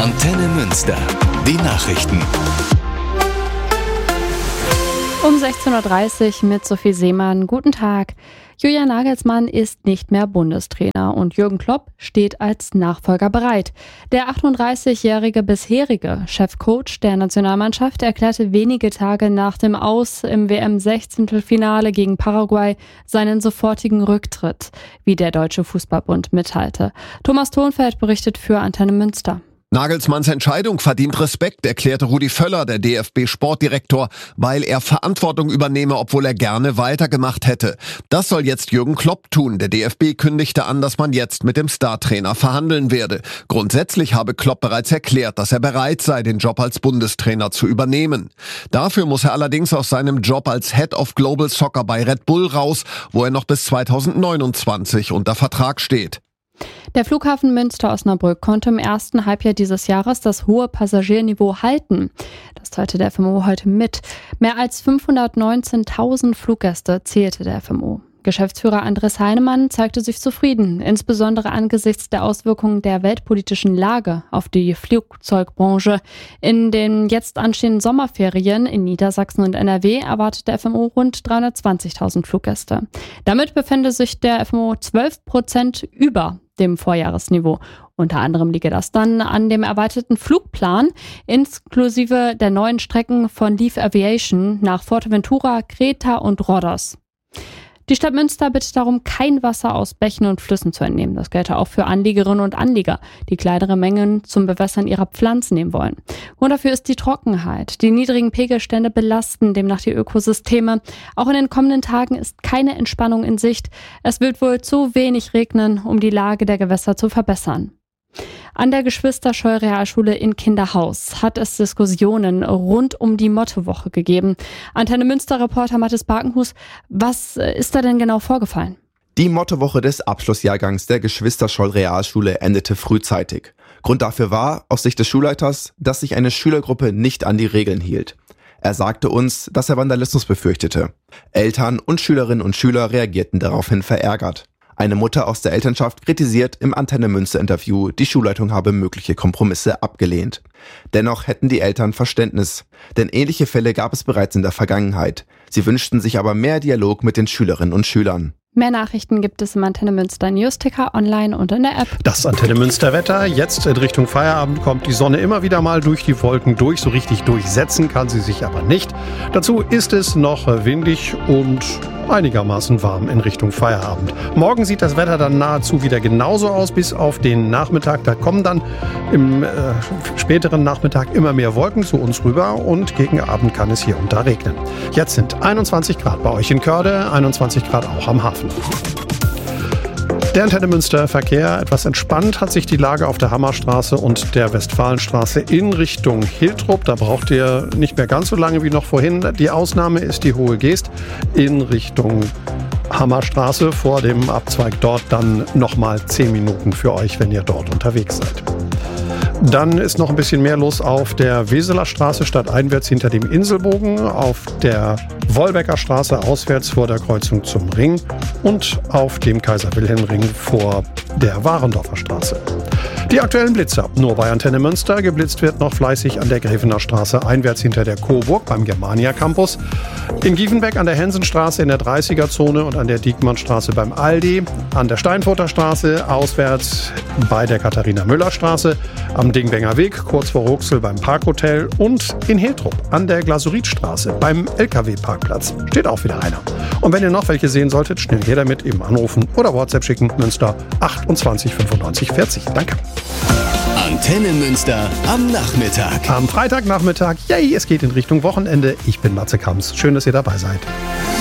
Antenne Münster. Die Nachrichten. Um 16.30 Uhr mit Sophie Seemann. Guten Tag. Julian Nagelsmann ist nicht mehr Bundestrainer und Jürgen Klopp steht als Nachfolger bereit. Der 38-jährige bisherige Chefcoach der Nationalmannschaft erklärte wenige Tage nach dem Aus im WM-16-Finale gegen Paraguay seinen sofortigen Rücktritt, wie der Deutsche Fußballbund mitteilte. Thomas Thonfeld berichtet für Antenne Münster. Nagelsmanns Entscheidung verdient Respekt, erklärte Rudi Völler, der DFB-Sportdirektor, weil er Verantwortung übernehme, obwohl er gerne weitergemacht hätte. Das soll jetzt Jürgen Klopp tun. Der DFB kündigte an, dass man jetzt mit dem Startrainer verhandeln werde. Grundsätzlich habe Klopp bereits erklärt, dass er bereit sei, den Job als Bundestrainer zu übernehmen. Dafür muss er allerdings aus seinem Job als Head of Global Soccer bei Red Bull raus, wo er noch bis 2029 unter Vertrag steht. Der Flughafen Münster-Osnabrück konnte im ersten Halbjahr dieses Jahres das hohe Passagierniveau halten. Das teilte der FMO heute mit. Mehr als 519.000 Fluggäste zählte der FMO. Geschäftsführer Andres Heinemann zeigte sich zufrieden, insbesondere angesichts der Auswirkungen der weltpolitischen Lage auf die Flugzeugbranche. In den jetzt anstehenden Sommerferien in Niedersachsen und NRW erwartet der FMO rund 320.000 Fluggäste. Damit befände sich der FMO 12% über dem Vorjahresniveau. Unter anderem liege das dann an dem erweiterten Flugplan, inklusive der neuen Strecken von Leaf Aviation nach Fuerteventura, Kreta und Rhodos. Die Stadt Münster bittet darum, kein Wasser aus Bächen und Flüssen zu entnehmen. Das gelte auch für Anliegerinnen und Anlieger, die kleinere Mengen zum Bewässern ihrer Pflanzen nehmen wollen. Grund dafür ist die Trockenheit. Die niedrigen Pegelstände belasten demnach die Ökosysteme. Auch in den kommenden Tagen ist keine Entspannung in Sicht. Es wird wohl zu wenig regnen, um die Lage der Gewässer zu verbessern. An der Geschwister-Scholl-Realschule in Kinderhaus hat es Diskussionen rund um die Mottowoche gegeben. Antenne Münster-Reporter Mathis Barkenhus, was ist da denn genau vorgefallen? Die Mottowoche des Abschlussjahrgangs der Geschwister-Scholl-Realschule endete frühzeitig. Grund dafür war, aus Sicht des Schulleiters, dass sich eine Schülergruppe nicht an die Regeln hielt. Er sagte uns, dass er Vandalismus befürchtete. Eltern und Schülerinnen und Schüler reagierten daraufhin verärgert. Eine Mutter aus der Elternschaft kritisiert im Antenne Münster-Interview, die Schulleitung habe mögliche Kompromisse abgelehnt. Dennoch hätten die Eltern Verständnis, denn ähnliche Fälle gab es bereits in der Vergangenheit. Sie wünschten sich aber mehr Dialog mit den Schülerinnen und Schülern. Mehr Nachrichten gibt es im Antenne Münster Newsticker online und in der App. Das Antenne Münster Wetter. Jetzt in Richtung Feierabend kommt die Sonne immer wieder mal durch die Wolken durch. So richtig durchsetzen kann sie sich aber nicht. Dazu ist es noch windig und einigermaßen warm in Richtung Feierabend. Morgen sieht das Wetter dann nahezu wieder genauso aus, bis auf den Nachmittag. Da kommen dann im späteren Nachmittag immer mehr Wolken zu uns rüber und gegen Abend kann es hier und da regnen. Jetzt sind 21 Grad bei euch in Körde, 21 Grad auch am Hafen. Der Antenne Münster Verkehr etwas entspannt hat sich die Lage auf der Hammerstraße und der Westfalenstraße in Richtung Hiltrup. Da braucht ihr nicht mehr ganz so lange wie noch vorhin. Die Ausnahme ist die Hohe Geest in Richtung Hammerstraße. Vor dem Abzweig dort dann nochmal 10 Minuten für euch, wenn ihr dort unterwegs seid. Dann ist noch ein bisschen mehr los auf der Weseler Straße stadteinwärts hinter dem Inselbogen, auf der Wolbecker Straße auswärts vor der Kreuzung zum Ring und auf dem Kaiser-Wilhelm-Ring vor der Warendorfer Straße. Die aktuellen Blitzer nur bei Antenne Münster. Geblitzt wird noch fleißig an der Gräfener Straße einwärts hinter der Coburg beim Germania Campus. In Giefenbeck an der Hensenstraße in der 30er-Zone und an der Diekmannstraße beim Aldi. An der Steinfurter Straße auswärts bei der Katharina-Müller-Straße. Am Dingbenger Weg kurz vor Ruxel beim Parkhotel. Und in Hiltrup an der Glasuritstraße beim LKW-Parkplatz. Steht auch wieder einer. Und wenn ihr noch welche sehen solltet, schnell hier damit eben anrufen oder WhatsApp schicken. Münster 28 95 40. Danke. Antenne Münster am Nachmittag. Am Freitagnachmittag, yay, es geht in Richtung Wochenende. Ich bin Matze Kamps. Schön, dass ihr dabei seid.